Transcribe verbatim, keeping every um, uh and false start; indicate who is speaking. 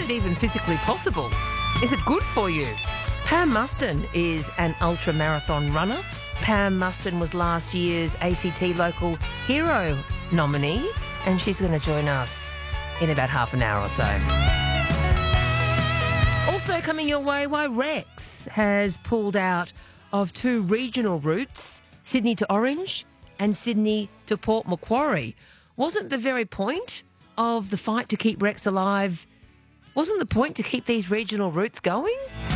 Speaker 1: it even physically possible? Is it good for you? Pam Muston is an ultra marathon runner. Pam Muston was last year's A C T Local Hero nominee, and she's going to join us in about half an hour or so. Also coming your way, why Rex has pulled out of two regional routes, Sydney to Orange and Sydney to Port Macquarie. Wasn't the very point of the fight to keep Rex alive, wasn't the point to keep these regional routes going?